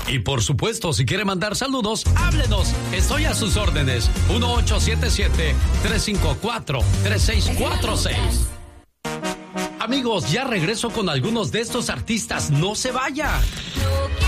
Y por supuesto, si quiere mandar saludos, háblenos. Estoy a sus órdenes. 1877-354-3646. Amigos, ya regreso con algunos de estos artistas. No se vaya.